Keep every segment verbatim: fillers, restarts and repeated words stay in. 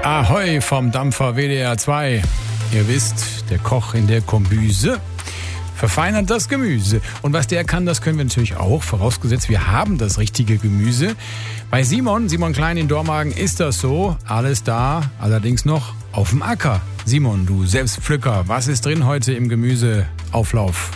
Ahoi vom Dampfer W D R zwei. Ihr wisst, der Koch in der Kombüse verfeinert das Gemüse. Und was der kann, das können wir natürlich auch, vorausgesetzt wir haben das richtige Gemüse. Bei Simon, Simon Klein in Dormagen ist das so. Alles da, allerdings noch auf dem Acker. Simon, du Selbstpflücker, was ist drin heute im Gemüseauflauf?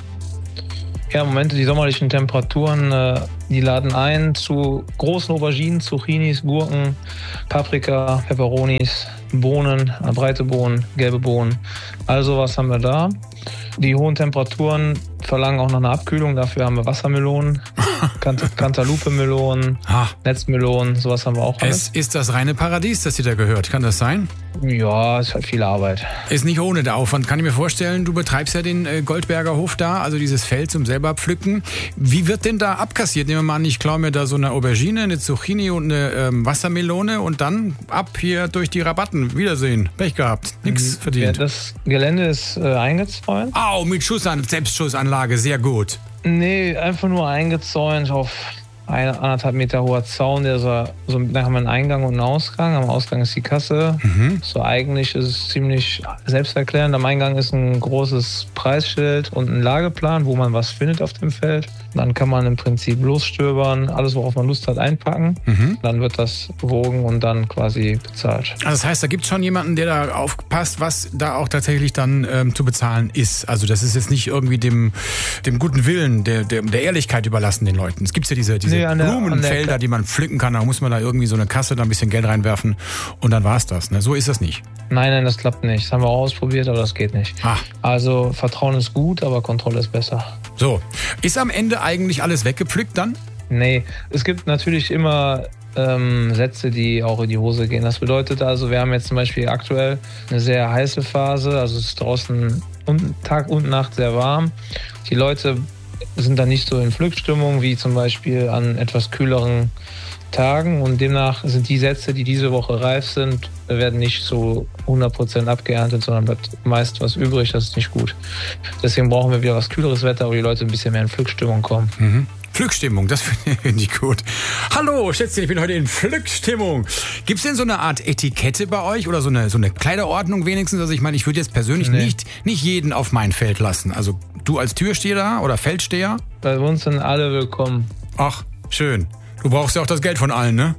Ja, im Moment die sommerlichen Temperaturen, äh, die laden ein zu großen Auberginen, Zucchinis, Gurken, Paprika, Peperonis, Bohnen, äh, breite Bohnen, gelbe Bohnen. All sowas haben wir da. Die hohen Temperaturen verlangen auch noch eine Abkühlung. Dafür haben wir Wassermelonen, Kant- Cantaloupe-Melonen, Ha. Netzmelonen, sowas haben wir auch alles. Es ist das reine Paradies, das dir da gehört. Kann das sein? Ja, ist halt viel Arbeit. Ist nicht ohne der Aufwand, kann ich mir vorstellen. Du betreibst ja den äh, Goldberger Hof da, also dieses Feld zum selber pflücken. Wie wird denn da abkassiert? Nehmen wir mal an, ich klaue mir da so eine Aubergine, eine Zucchini und eine ähm, Wassermelone und dann ab hier durch die Rabatten. Wiedersehen. Pech gehabt. Nix Ja, verdient. das Gelände ist äh, eingezäunt. Au, mit Schussan Selbstschussanlage, sehr gut. Nee, einfach nur eingezäunt auf ein, anderthalb Meter hoher Zaun. Der so, so, da haben wir einen Eingang und einen Ausgang. Am Ausgang ist die Kasse. Mhm. So eigentlich ist es ziemlich selbsterklärend. Am Eingang ist ein großes Preisschild und ein Lageplan, wo man was findet auf dem Feld. Dann kann man im Prinzip losstöbern, alles, worauf man Lust hat, einpacken. Mhm. Dann wird das gewogen und dann quasi bezahlt. Also das heißt, da gibt es schon jemanden, der da aufpasst, was da auch tatsächlich dann ähm, zu bezahlen ist. Also das ist jetzt nicht irgendwie dem, dem guten Willen, der, der, der Ehrlichkeit überlassen den Leuten. Es gibt ja diese, diese Nee, an der- Blumenfelder, an der- die man pflücken kann. Da muss man da irgendwie so eine Kasse, da ein bisschen Geld reinwerfen und dann war's das. Ne? So ist das nicht. Nein, nein, das klappt nicht. Das haben wir auch ausprobiert, aber das geht nicht. Ah. Also Vertrauen ist gut, aber Kontrolle ist besser. So, ist am Ende eigentlich alles weggepflückt dann? Nee, es gibt natürlich immer ähm, Sätze, die auch in die Hose gehen. Das bedeutet also, wir haben jetzt zum Beispiel aktuell eine sehr heiße Phase, also es ist draußen und, Tag und Nacht sehr warm. Die Leute sind dann nicht so in Pflückstimmung wie zum Beispiel an etwas kühleren Tagen und demnach sind die Sätze, die diese Woche reif sind, werden nicht so hundert Prozent abgeerntet, sondern bleibt meist was übrig. Das ist nicht gut. Deswegen brauchen wir wieder was kühleres Wetter, wo die Leute ein bisschen mehr in Pflückstimmung kommen. Mhm. Pflückstimmung, das finde ich gut. Hallo, Schätzchen, ich bin heute in Pflückstimmung. Gibt es denn so eine Art Etikette bei euch oder so eine, so eine Kleiderordnung wenigstens? Also ich meine, ich würde jetzt persönlich Nee. nicht, nicht jeden auf mein Feld lassen. Also du als Türsteher da oder Feldsteher? Bei uns sind alle willkommen. Ach, schön. Du brauchst ja auch das Geld von allen, ne?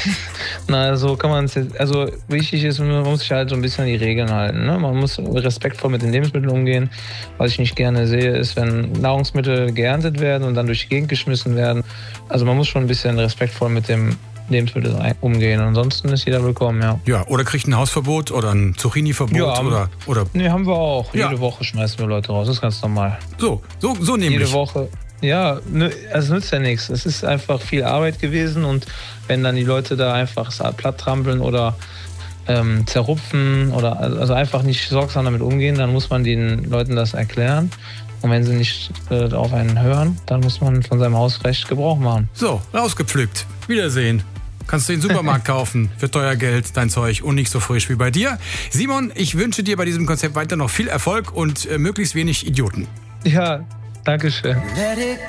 Na, so kann man es jetzt, also wichtig ist, man muss sich halt so ein bisschen an die Regeln halten. Ne? Man muss respektvoll mit den Lebensmitteln umgehen. Was ich nicht gerne sehe, ist, wenn Nahrungsmittel geerntet werden und dann durch die Gegend geschmissen werden. Also man muss schon ein bisschen respektvoll mit dem Lebensmittel ein- umgehen. Ansonsten ist jeder willkommen, ja. Ja, oder kriegt ein Hausverbot oder ein Zucchini-Verbot Ja, aber- oder, oder Nee, haben wir auch. Ja. Jede Woche schmeißen wir Leute raus. Das ist ganz normal. so, so, so nämlich. Jede Woche. Ja, ne, es nützt ja nichts. Es ist einfach viel Arbeit gewesen und wenn dann die Leute da einfach es platt trampeln oder ähm, zerrupfen oder also einfach nicht sorgsam damit umgehen, dann muss man den Leuten das erklären. Und wenn sie nicht äh, auf einen hören, dann muss man von seinem Hausrecht Gebrauch machen. So, rausgepflückt. Wiedersehen. Kannst du den Supermarkt kaufen für teuer Geld, dein Zeug und nicht so frisch wie bei dir. Simon, ich wünsche dir bei diesem Konzept weiter noch viel Erfolg und äh, möglichst wenig Idioten. Ja, Dankeschön. Let it